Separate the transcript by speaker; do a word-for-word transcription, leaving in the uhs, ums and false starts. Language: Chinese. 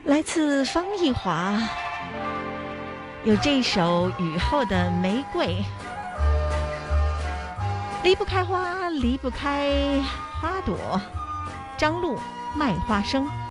Speaker 1: 来自方逸华，有这首雨后的玫瑰，离不开花，离不开花朵。张璐卖花生。